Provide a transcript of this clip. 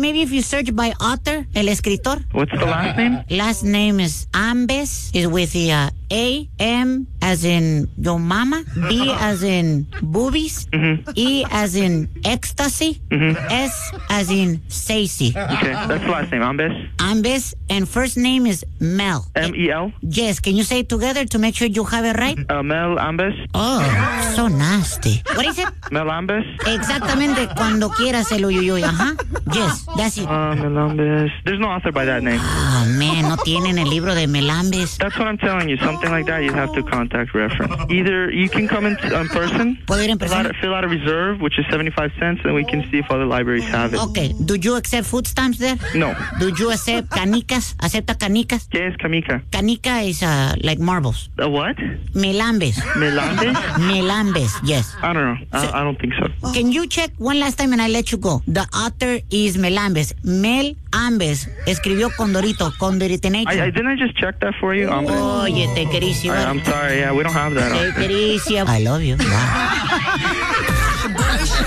maybe if you search by author, el escritor. What's the last name? Last name is Ambes, is with the A, M as in your mama, B as in boobies, E as in ecstasy, S as in Stacy. Okay, that's the last name, Ambes. Ambes, and first name is Mel. M-E-L? Yes, can you say it together to make sure you have it right? Mel Ambes. Oh, so nasty. What is it? Mel Ambes. Exactamente, cuando quieras el uyuyuy, Yes, that's it. Mel Ambes. There's no author by that name. Oh, man, no tienen el libro de Melambes. That's what I'm telling you. Something like that, you have to contact reference. Either you can come in person, ¿Puedo ir en persona? fill out a reserve, which is 75 cents, and we can see if other libraries have it. Okay, do you accept food stamps there? No. Do you accept canicas? ¿Acepta canicas? ¿Qué es Kamika? Canica is like marbles. What? Melambes. Melambes? Melambes, yes. I don't know. I don't think so. Can you check one last time and I let you go? The author is Melambes. Mel Ambes. Escribió Condorito. Condoritination. Didn't I just check that for you? Oye, te querísimo. I'm sorry. Yeah, we don't have that. Te querísimo. I love you. Bye.